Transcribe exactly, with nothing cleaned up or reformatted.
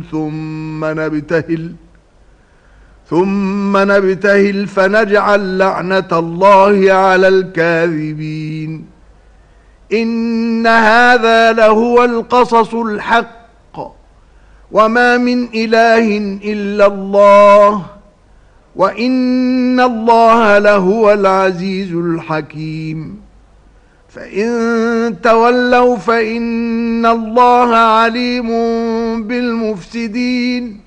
ثم نبتهل ثم نبتهل فنجعل لعنة الله على الكاذبين. إن هذا لهو القصص الحق وما من إله إلا الله وإن الله لهو العزيز الحكيم. فإن تولوا فإن الله عليم بالمفسدين.